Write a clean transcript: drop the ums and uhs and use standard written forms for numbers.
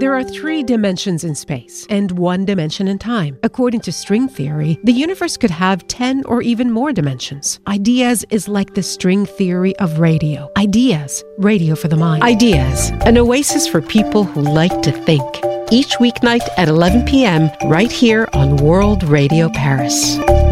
There are 3 dimensions in space and 1 dimension in time. According to string theory, the universe could have 10 or even more dimensions. Ideas is like the string theory of radio. Ideas, radio for the mind. Ideas, an oasis for people who like to think. Each weeknight at 11 p.m. right here on World Radio Paris.